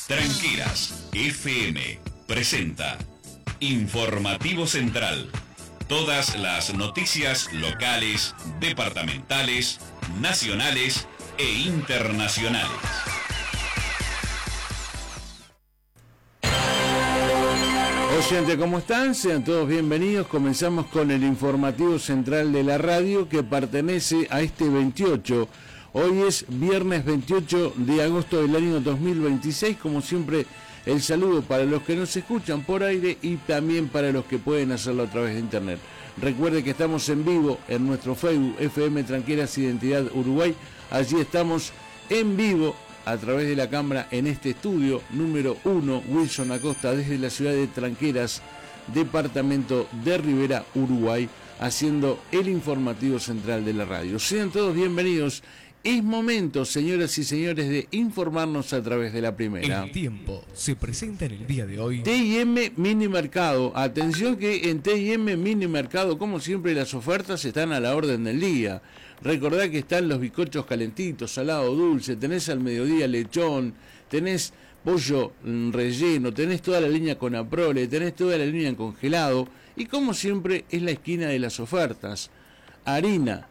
Tranqueras FM presenta Informativo Central. Todas las noticias locales, departamentales, nacionales e internacionales. Oyente, ¿cómo están? Sean todos bienvenidos. Comenzamos con el informativo central de la radio que pertenece a este 28. Hoy es viernes 28 de agosto del año 2026. Como siempre, el saludo para los que nos escuchan por aire y también para los que pueden hacerlo a través de internet. Recuerde que estamos en vivo en nuestro Facebook FM Tranqueras Identidad Uruguay. Allí estamos en vivo a través de la cámara en este estudio número 1, Wilson Acosta, desde la ciudad de Tranqueras, departamento de Rivera, Uruguay, haciendo el informativo central de la radio. Sean todos bienvenidos. Es momento, señoras y señores, de informarnos a través de la primera. El tiempo se presenta en el día de hoy. T&M Mini Mercado. Atención que en T&M Mini Mercado, como siempre, las ofertas están a la orden del día. Recordá que están los bizcochos calentitos, salado, dulce, tenés al mediodía lechón, tenés pollo relleno, tenés toda la línea con Aprole, tenés toda la línea en congelado. Y como siempre, es la esquina de las ofertas. Harina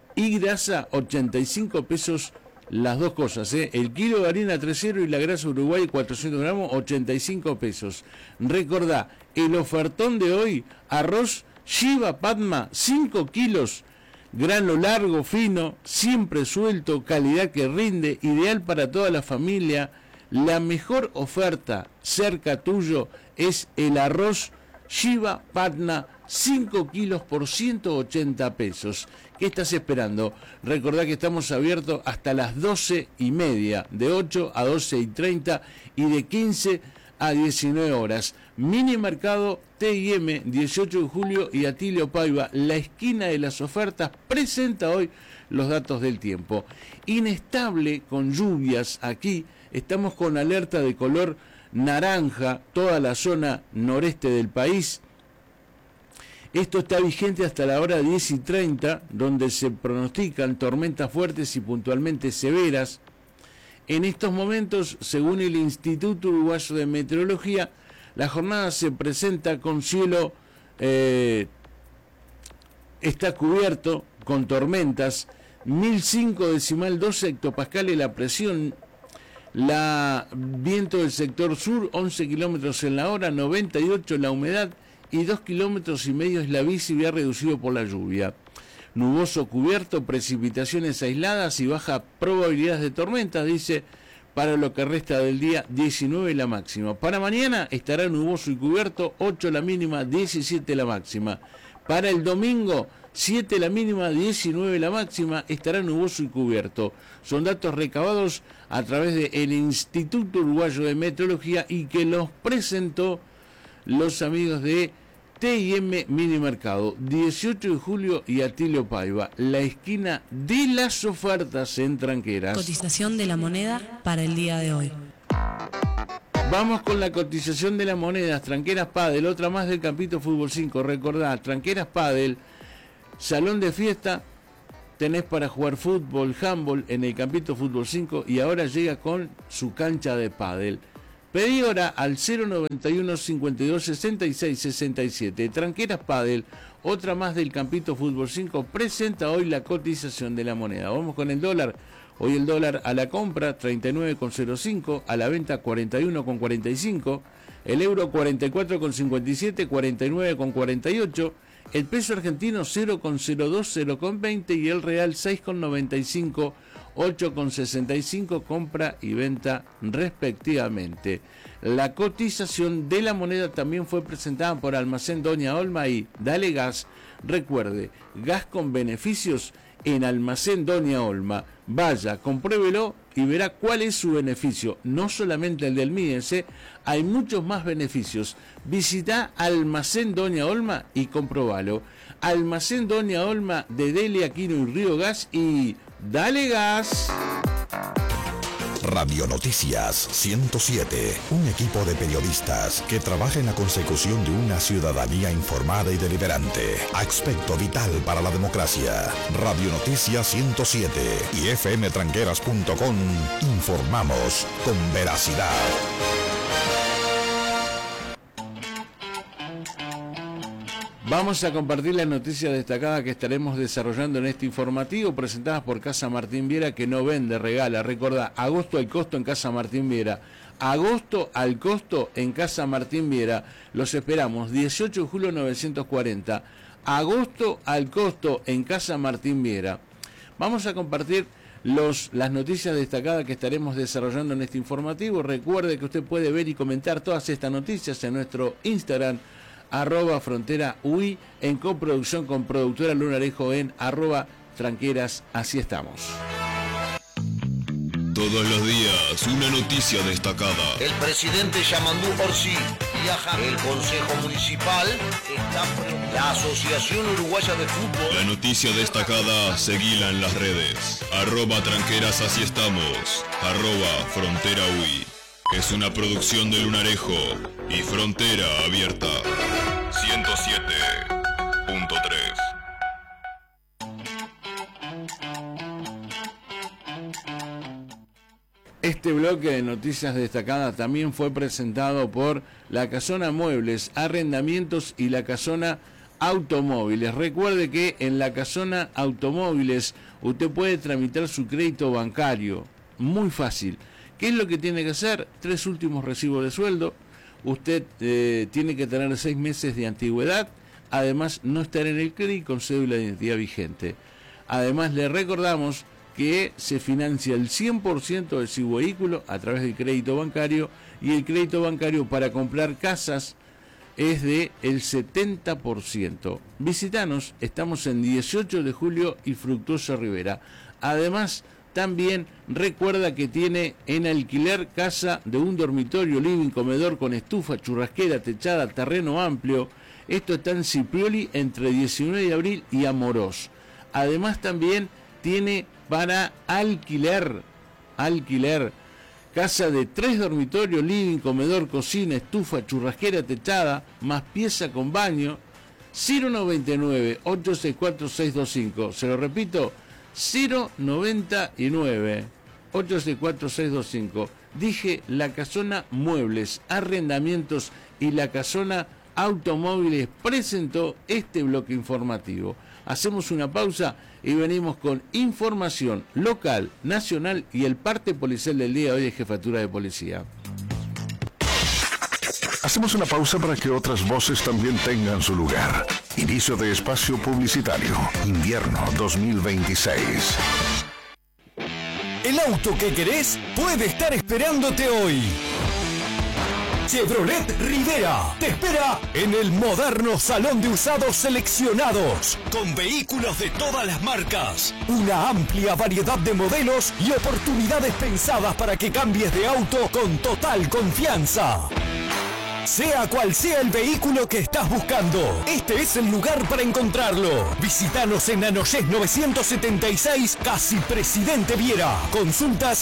y grasa, 85 pesos las dos cosas, el kilo de harina 3.0 y la grasa Uruguay 400 gramos, 85 pesos. Recordá, el ofertón de hoy, arroz Shiva Padma, 5 kilos, grano largo, fino, siempre suelto, calidad que rinde, ideal para toda la familia. La mejor oferta cerca tuyo es el arroz Shiva Padma, 5 kilos por 180 pesos. ¿Qué estás esperando? Recordá que estamos abiertos hasta las 12:30, de 8 a 12:30 y de 15 a 19 horas. Mini Mercado T&M, 18 de julio y Atilio Paiva, la esquina de las ofertas, presenta hoy los datos del tiempo. Inestable con lluvias aquí, estamos con alerta de color naranja, toda la zona noreste del país. Esto está vigente hasta la hora 10:30, donde se pronostican tormentas fuertes y puntualmente severas. En estos momentos, según el Instituto Uruguayo de Meteorología, la jornada se presenta con cielo, está cubierto con tormentas, 1005,2 hectopascales la presión, viento del sector sur, 11 kilómetros en la hora, 98 la humedad, y 2,5 kilómetros es la visibilidad reducido por la lluvia. Nuboso cubierto, precipitaciones aisladas y baja probabilidades de tormentas, dice, para lo que resta del día, 19 la máxima. Para mañana estará nuboso y cubierto, 8 la mínima, 17 la máxima. Para el domingo, 7 la mínima, 19 la máxima, estará nuboso y cubierto. Son datos recabados a través del Instituto Uruguayo de Meteorología y que los presentó los amigos de T&M Mini Mercado, 18 de julio y Atilio Paiva, la esquina de las ofertas en Tranqueras. Cotización de la moneda para el día de hoy. Vamos con la cotización de las monedas. Tranqueras Padel, otra más del Campito Fútbol 5. Recordá, Tranqueras Padel, salón de fiesta, tenés para jugar fútbol, handball en el Campito Fútbol 5 y ahora llega con su cancha de pádel. Pedí hora al 091 52 66 67. Tranqueras Padel, otra más del Campito Fútbol 5, presenta hoy la cotización de la moneda. Vamos con el dólar. Hoy el dólar a la compra 39,05, a la venta 41,45, el euro 44,57, 49,48, el peso argentino 0,02, 0,20 y el real 6,95, 8,65, compra y venta respectivamente. La cotización de la moneda también fue presentada por Almacén Doña Olma y Dale Gas. Recuerde, gas con beneficios en Almacén Doña Olma. Vaya, compruébelo y verá cuál es su beneficio. No solamente el del mídense, hay muchos más beneficios. Visita Almacén Doña Olma y comprobalo. Almacén Doña Olma de Delia, Aquino y Río Gas y Dale Gas. Radio Noticias 107, un equipo de periodistas que trabaja en la consecución de una ciudadanía informada y deliberante. Aspecto vital para la democracia. Radio Noticias 107 y fmtranqueras.com. Informamos con veracidad. Vamos a compartir las noticias destacadas que estaremos desarrollando en este informativo, presentadas por Casa Martín Viera, que no vende, regala. Recordá, agosto al costo en Casa Martín Viera. Agosto al costo en Casa Martín Viera. Los esperamos, 18 de julio 940. Agosto al costo en Casa Martín Viera. Vamos a compartir las noticias destacadas que estaremos desarrollando en este informativo. Recuerde que usted puede ver y comentar todas estas noticias en nuestro Instagram, @fronteraui, en coproducción con productora Lunarejo en @tranqueras. Así estamos. Todos los días, una noticia destacada. El presidente Yamandú Orsi viaja. El Consejo Municipal está frente. La Asociación Uruguaya de Fútbol. La noticia destacada, seguila en las redes. @tranqueras, así estamos. @fronteraui. Es una producción de Lunarejo y Frontera Abierta. 107.3. Este bloque de noticias destacadas también fue presentado por La Casona Muebles, Arrendamientos y La Casona Automóviles. Recuerde que en La Casona Automóviles usted puede tramitar su crédito bancario. Muy fácil. ¿Qué es lo que tiene que hacer? 3 últimos recibos de sueldo. Usted tiene que tener 6 meses de antigüedad. Además, no estar en el CRI con cédula de identidad vigente. Además, le recordamos que se financia el 100% de su vehículo a través del crédito bancario, y el crédito bancario para comprar casas es de el 70%. Visítanos, estamos en 18 de julio y Fructuoso Rivera. Además, también recuerda que tiene en alquiler casa de un dormitorio, living, comedor con estufa, churrasquera, techada, terreno amplio. Esto está en Ciprioli entre 19 de abril y Amorós. Además también tiene para alquiler, casa de 3 dormitorios, living, comedor, cocina, estufa, churrasquera, techada, más pieza con baño. 099-864-625. Se lo repito, 099-864-625. Dije La Casona Muebles, Arrendamientos y La Casona Automóviles presentó este bloque informativo. Hacemos una pausa y venimos con información local, nacional y el parte policial del día de hoy de Jefatura de Policía. Hacemos una pausa para que otras voces también tengan su lugar. Inicio de espacio publicitario. Invierno 2026. El auto que querés puede estar esperándote hoy. Chevrolet Rivera te espera en el moderno salón de usados seleccionados, con vehículos de todas las marcas, una amplia variedad de modelos y oportunidades pensadas para que cambies de auto con total confianza. Sea cual sea el vehículo que estás buscando, este es el lugar para encontrarlo. Visítanos en Anoyés 976, casi Presidente Viera. Consultas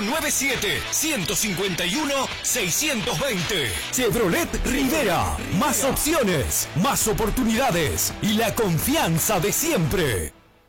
097-151-620. Chevrolet Rivera. Más opciones, más oportunidades y la confianza de siempre.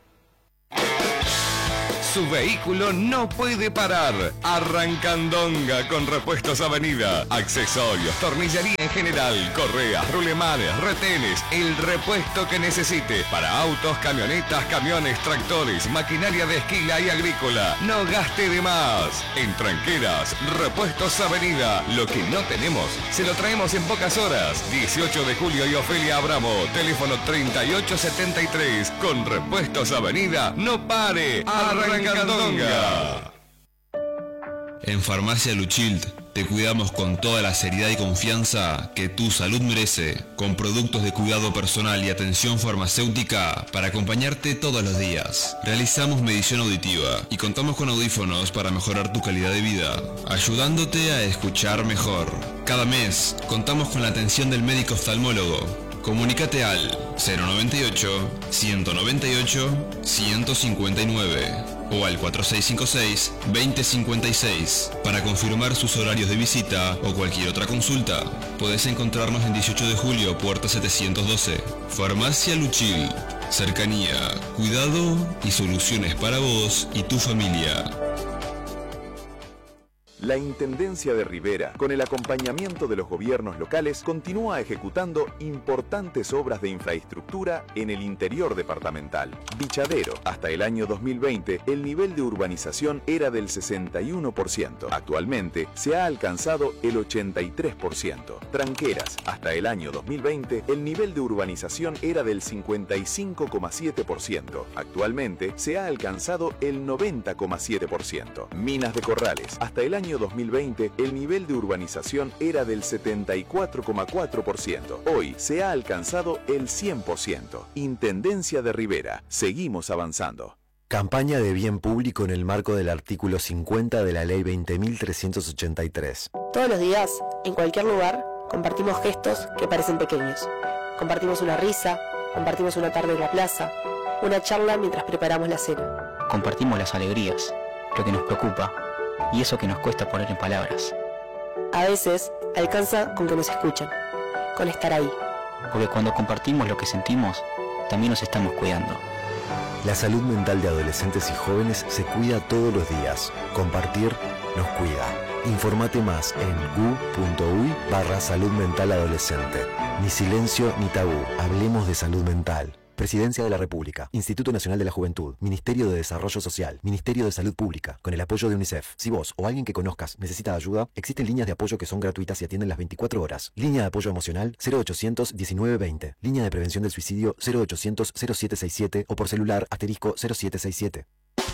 Su vehículo no puede parar. Arrancandonga con Repuestos Avenida. Accesorios, tornillería en general, correas, rulemanes, retenes, el repuesto que necesite para autos, camionetas, camiones, tractores, maquinaria de esquila y agrícola. No gaste de más. En Tranqueras, Repuestos Avenida. Lo que no tenemos, se lo traemos en pocas horas. 18 de julio y Ofelia Abramo. Teléfono 3873. Con Repuestos Avenida, no pare. Arrancandonga. En Farmacia Luchild te cuidamos con toda la seriedad y confianza que tu salud merece, con productos de cuidado personal y atención farmacéutica para acompañarte todos los días. Realizamos medición auditiva y contamos con audífonos para mejorar tu calidad de vida, ayudándote a escuchar mejor. Cada mes contamos con la atención del médico oftalmólogo. Comunícate al 098-198-159. o al 4656-2056 para confirmar sus horarios de visita o cualquier otra consulta. Podés encontrarnos en 18 de julio, puerta 712. Farmacia Luchil. Cercanía, cuidado y soluciones para vos y tu familia. La Intendencia de Rivera, con el acompañamiento de los gobiernos locales, continúa ejecutando importantes obras de infraestructura en el interior departamental. Bichadero, hasta el año 2020, el nivel de urbanización era del 61%. Actualmente, se ha alcanzado el 83%. Tranqueras, hasta el año 2020, el nivel de urbanización era del 55,7%. Actualmente, se ha alcanzado el 90,7%. Minas de Corrales, hasta el año 2020, el nivel de urbanización era del 74,4%. Hoy se ha alcanzado el 100%. Intendencia de Rivera. Seguimos avanzando. Campaña de bien público en el marco del artículo 50 de la Ley 20.383. Todos los días, en cualquier lugar, compartimos gestos que parecen pequeños. Compartimos una risa, compartimos una tarde en la plaza, una charla mientras preparamos la cena. Compartimos las alegrías, lo que nos preocupa y eso que nos cuesta poner en palabras. A veces alcanza con que nos escuchen, con estar ahí. Porque cuando compartimos lo que sentimos, también nos estamos cuidando. La salud mental de adolescentes y jóvenes se cuida todos los días. Compartir nos cuida. Informate más en gu.uy/salud mental adolescente. Ni silencio ni tabú. Hablemos de salud mental. Presidencia de la República, Instituto Nacional de la Juventud, Ministerio de Desarrollo Social, Ministerio de Salud Pública, con el apoyo de UNICEF. Si vos o alguien que conozcas necesita ayuda, existen líneas de apoyo que son gratuitas y atienden las 24 horas. Línea de apoyo emocional 0800 1920. Línea de prevención del suicidio 0800 0767 o por celular *0767.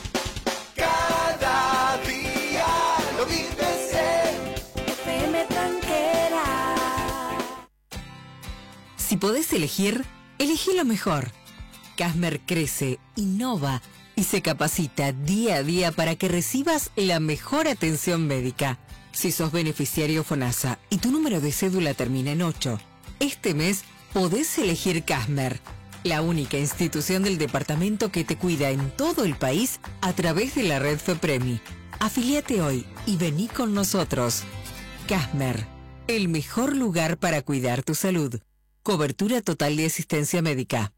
Cada día lo vives en FM Tranquera. Si podés elegir, elegí lo mejor. Casmer crece, innova y se capacita día a día para que recibas la mejor atención médica. Si sos beneficiario FONASA y tu número de cédula termina en 8, este mes podés elegir Casmer, la única institución del departamento que te cuida en todo el país a través de la red FEPREMI. Afiliate hoy y vení con nosotros. Casmer, el mejor lugar para cuidar tu salud. Cobertura total de asistencia médica.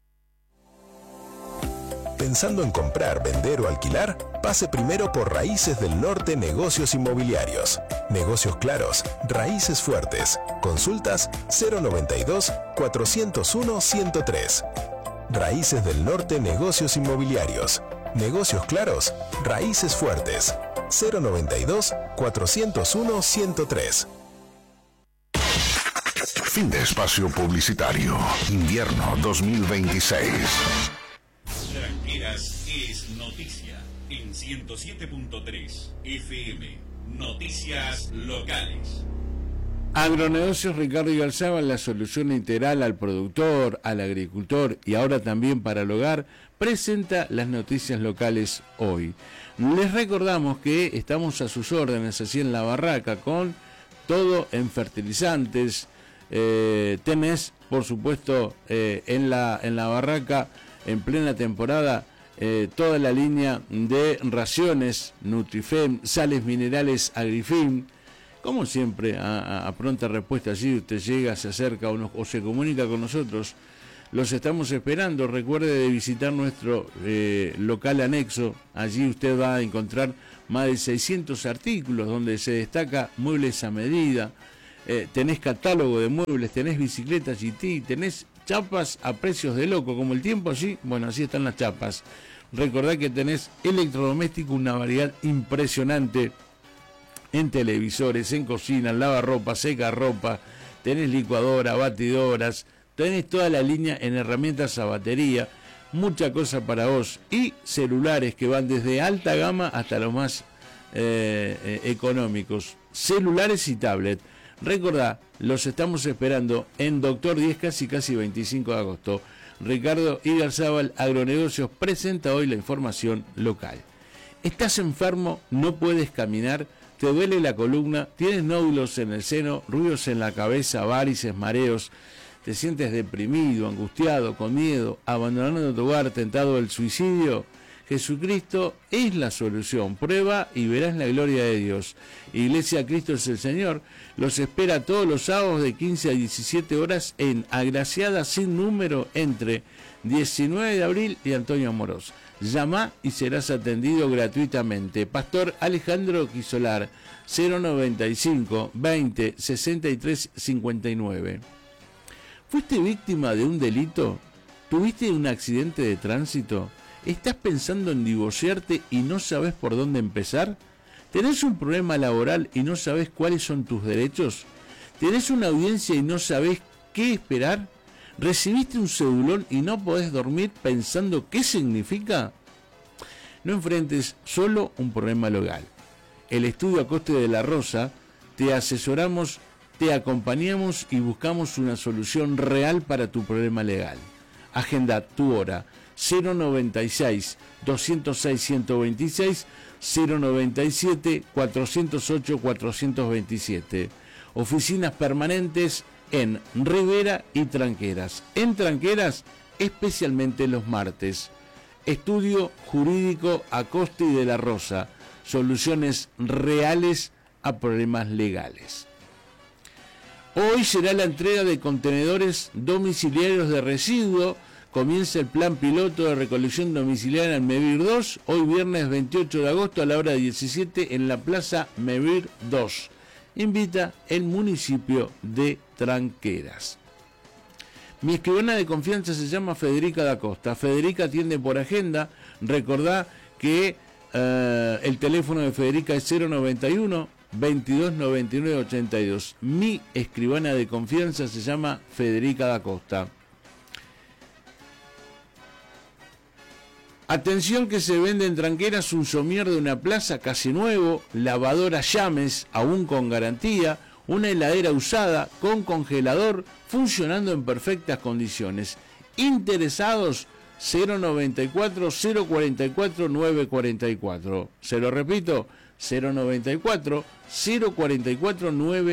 Pensando en comprar, vender o alquilar, pase primero por Raíces del Norte Negocios Inmobiliarios. Negocios claros, raíces fuertes. Consultas 092-401-103. Raíces del Norte Negocios Inmobiliarios. Negocios claros, raíces fuertes. 092-401-103. Fin de espacio publicitario. Invierno 2026. Tranqueras es noticia en 107.3 FM. Noticias locales. Agronegocios Ricardo Igarzábal, la solución integral al productor, al agricultor y ahora también para el hogar, presenta las noticias locales hoy. Les recordamos que estamos a sus órdenes así en La Barraca con todo en fertilizantes. Tenés, por supuesto, en la Barraca, en plena temporada, toda la línea de raciones Nutrifem, sales minerales Agrifim. Como siempre, a pronta respuesta, allí usted llega, se acerca o se comunica con nosotros. Los estamos esperando. Recuerde de visitar nuestro local anexo. Allí usted va a encontrar más de 600 artículos donde se destaca muebles a medida. Tenés catálogo de muebles, tenés bicicletas GT, tenés chapas a precios de loco, como el tiempo allí, bueno, así están las chapas. Recordá que tenés electrodoméstico, una variedad impresionante en televisores, en cocina, en lavarropa, secarropa, tenés licuadora, batidoras, tenés toda la línea en herramientas a batería, mucha cosa para vos, y celulares que van desde alta gama hasta los más económicos, celulares y tablet. Recordá, los estamos esperando en Doctor 10, casi 25 de agosto. Ricardo Igarzábal, Agronegocios, presenta hoy la información local. ¿Estás enfermo? ¿No puedes caminar? ¿Te duele la columna? ¿Tienes nódulos en el seno? ¿Ruidos en la cabeza? ¿Varices? ¿Mareos? ¿Te sientes deprimido, angustiado, con miedo, abandonando tu hogar, tentado del suicidio? Jesucristo es la solución. Prueba y verás la gloria de Dios. Iglesia Cristo es el Señor los espera todos los sábados de 15 a 17 horas en Agraciada sin número entre 19 de abril y Antonio Amorós. Llama y serás atendido gratuitamente. Pastor Alejandro Quisolar, 095 20 63 59. ¿Fuiste víctima de un delito? ¿Tuviste un accidente de tránsito? ¿Estás pensando en divorciarte y no sabes por dónde empezar? ¿Tenés un problema laboral y no sabes cuáles son tus derechos? ¿Tenés una audiencia y no sabes qué esperar? ¿Recibiste un cedulón y no podés dormir pensando qué significa? No enfrentes solo un problema legal. El Estudio Acoste de la Rosa, te asesoramos, te acompañamos y buscamos una solución real para tu problema legal. Agenda tu hora 096 206 126 097 408 427. Oficinas permanentes en Rivera y Tranqueras. En Tranqueras, especialmente los martes. Estudio Jurídico Acoste y de la Rosa. Soluciones reales a problemas legales. Hoy será la entrega de contenedores domiciliarios de residuo. Comienza el plan piloto de recolección domiciliaria en Mevir 2, hoy viernes 28 de agosto a la hora 17 en la Plaza Mevir 2. Invita el municipio de Tranqueras. Mi escribana de confianza se llama Federica da Costa. Federica atiende por agenda. Recordá que el teléfono de Federica es 091 22 99 82. Mi escribana de confianza se llama Federica da Costa. Atención que se vende en Tranqueras un somier de una plaza casi nuevo, lavadora Llames, aún con garantía, una heladera usada con congelador, funcionando en perfectas condiciones. Interesados, 094 044 944. Se lo repito, 094 044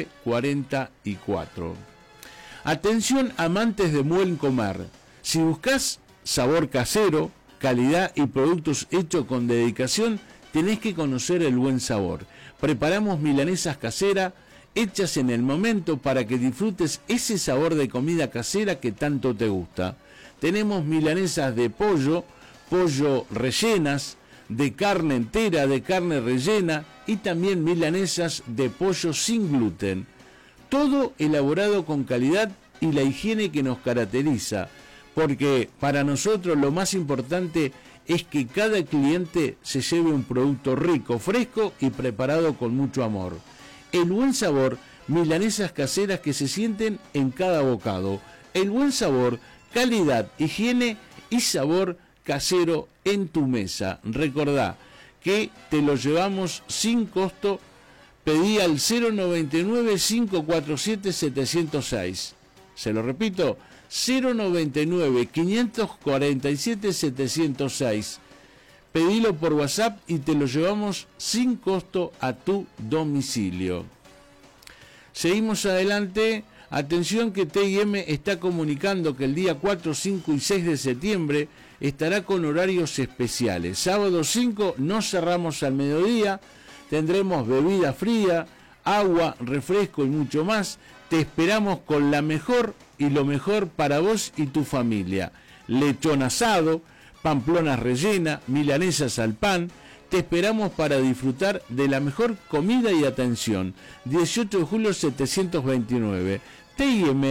944. Atención amantes de buen comer. Si buscas sabor casero, calidad y productos hechos con dedicación, tenés que conocer el Buen Sabor. Preparamos milanesas caseras hechas en el momento para que disfrutes ese sabor de comida casera que tanto te gusta. Tenemos milanesas de pollo, pollo rellenas, de carne entera, de carne rellena y también milanesas de pollo sin gluten. Todo elaborado con calidad y la higiene que nos caracteriza. Porque para nosotros lo más importante es que cada cliente se lleve un producto rico, fresco y preparado con mucho amor. El Buen Sabor, milanesas caseras que se sienten en cada bocado. El Buen Sabor, calidad, higiene y sabor casero en tu mesa. Recordá que te lo llevamos sin costo. Pedí al 099 547 706. Se lo repito, 099 547 706. Pedilo por WhatsApp y te lo llevamos sin costo a tu domicilio. Seguimos adelante. Atención que TIM está comunicando que el día 4, 5 y 6 de septiembre estará con horarios especiales. Sábado 5 no cerramos al mediodía. Tendremos bebida fría, agua, refresco y mucho más. Te esperamos con la mejor y lo mejor para vos y tu familia. Lechón asado, pamplonas rellenas, milanesas al pan. Te esperamos para disfrutar de la mejor comida y atención. 18 de julio 729. TIM